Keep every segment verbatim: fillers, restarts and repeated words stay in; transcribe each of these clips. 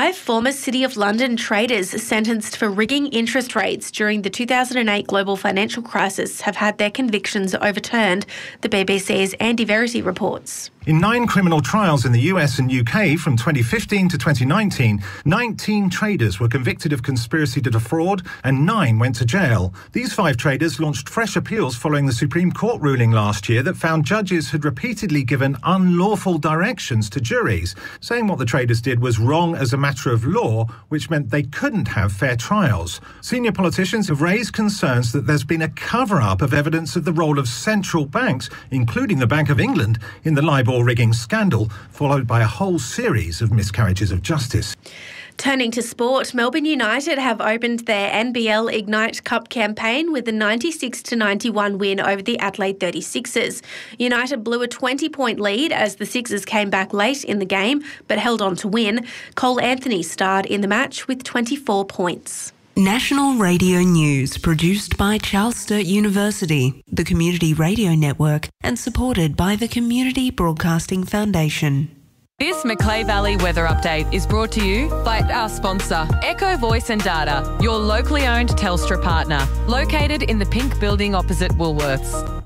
Five former City of London traders sentenced for rigging interest rates during the two thousand eight global financial crisis have had their convictions overturned, the B B C's Andy Verity reports. In nine criminal trials in the U S and U K from twenty fifteen to twenty nineteen, nineteen traders were convicted of conspiracy to defraud and nine went to jail. These five traders launched fresh appeals following the Supreme Court ruling last year that found judges had repeatedly given unlawful directions to juries, saying what the traders did was wrong as a matter of law, which meant they couldn't have fair trials. Senior politicians have raised concerns that there's been a cover-up of evidence of the role of central banks, including the Bank of England, in the LIBOR rigging scandal, followed by a whole series of miscarriages of justice. Turning to sport, Melbourne United have opened their N B L Ignite Cup campaign with a ninety-six to ninety-one win over the Adelaide thirty-sixers. United blew a twenty-point lead as the Sixers came back late in the game but held on to win. Cole Anthony starred in the match with twenty-four points. National Radio News, produced by Charles Sturt University, the Community Radio Network, and supported by the Community Broadcasting Foundation. This Macleay Valley weather update is brought to you by our sponsor, Echo Voice and Data, your locally owned Telstra partner, located in the pink building opposite Woolworths.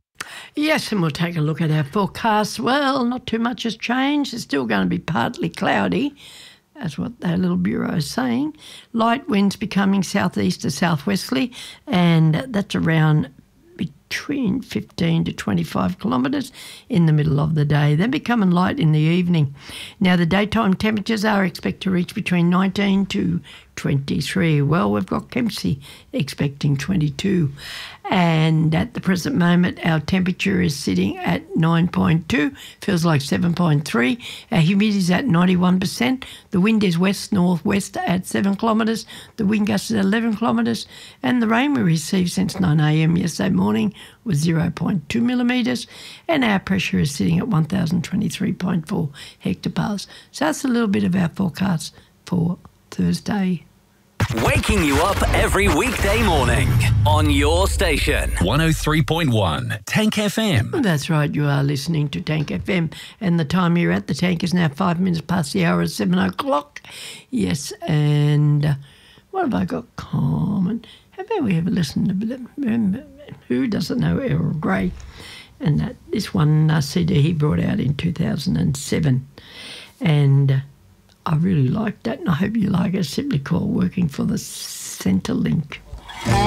Yes, and we'll take a look at our forecast. Well, not too much has changed. It's still going to be partly cloudy. That's what their little bureau is saying. Light winds becoming southeast to southwesterly, and that's around between fifteen to twenty-five kilometres in the middle of the day, then becoming light in the evening. Now, the daytime temperatures are expected to reach between nineteen to twenty-three. Well, we've got Kempsey expecting twenty-two. And at the present moment, our temperature is sitting at nine point two, feels like seven point three. Our humidity is at ninety-one percent. The wind is west-northwest at seven kilometres. The wind gust is eleven kilometres. And the rain we received since nine a m yesterday morning was zero point two millimetres. And our pressure is sitting at one thousand twenty-three point four hectopascals. So that's a little bit of our forecast for Thursday. Waking you up every weekday morning on your station. one oh three point one Tank F M. That's right, you are listening to Tank F M, and the time you're at the Tank is now five minutes past the hour of seven o'clock. Yes, and uh, what have I got? Carmen. Have we ever listened to, remember, who doesn't know Earl Grey? And that this one uh, C D he brought out in two thousand seven, and uh, I really liked that, and I hope you like it. It's simply called Working for the Centrelink.